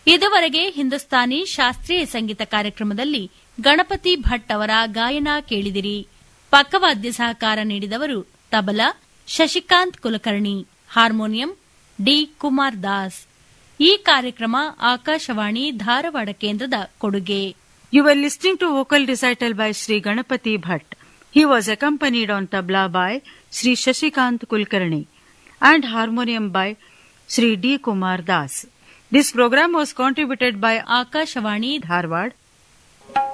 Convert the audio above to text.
ಇದುವರೆಗೆ ಹಿಂದೂಸ್ತಾನಿ ಶಾಸ್ತ್ರೀಯ ಸಂಗೀತ ಕಾರ್ಯಕ್ರಮದಲ್ಲಿ ಗಣಪತಿ ಭಟ್ ಅವರ ಗಾಯನ ಕೇಳಿದಿರಿ. ಪಕ್ಕವಾದ್ಯ ಸಹಕಾರ ನೀಡಿದವರು ತಬಲಾ ಶಶಿಕಾಂತ್ ಕುಲಕರ್ಣಿ, ಹಾರ್ಮೋನಿಯಂ ಡಿ ಕುಮಾರ್ ದಾಸ್. ಈ ಕಾರ್ಯಕ್ರಮ ಆಕಾಶವಾಣಿ ಧಾರವಾಡ ಕೇಂದ್ರದ ಕೊಡುಗೆ. You were listening to vocal recital by Sri Ganapati Bhatt. He was accompanied on tabla by Sri Shashikant Kulkarni and harmonium by Sri D. Kumar Das. This program was contributed by Akashvani Dharwad